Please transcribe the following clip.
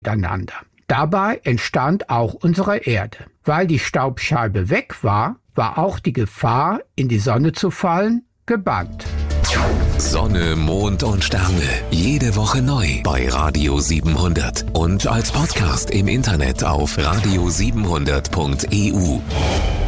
miteinander. Dabei entstand auch unsere Erde. Weil die Staubscheibe weg war, war auch die Gefahr, in die Sonne zu fallen, gebannt. Sonne, Mond und Sterne. Jede Woche neu bei Radio 700. Und als Podcast im Internet auf radio700.eu.